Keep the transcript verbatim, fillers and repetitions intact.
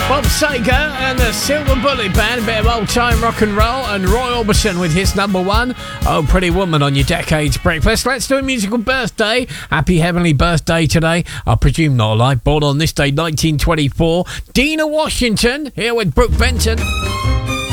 Bob Sager and the Silver Bullet Band, a bit of old-time rock and roll, and Roy Orbison with his number one, Oh Pretty Woman, on your Decades Breakfast. Let's do a musical birthday. Happy heavenly birthday today. I presume not alive. Born on this day, nineteen twenty-four. Dina Washington, here with Brooke Benton.